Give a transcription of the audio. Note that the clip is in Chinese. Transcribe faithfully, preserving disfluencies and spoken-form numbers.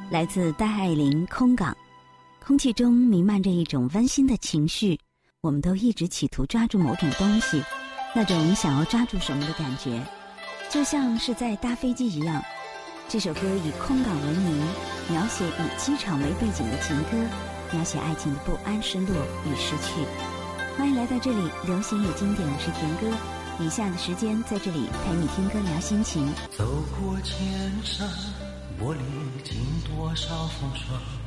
来自戴爱玲《空港》，空气中弥漫着一种温馨的情绪，我们都一直企图抓住某种东西，那种想要抓住什么的感觉，就像是在搭飞机一样。这首歌以空港闻名，描写以机场为背景的情歌，描写爱情的不安、失落与失去。欢迎来到这里，流行与经典，我是田歌。以下的时间在这里陪你听歌聊心情。 走过千山，我历经多少风霜，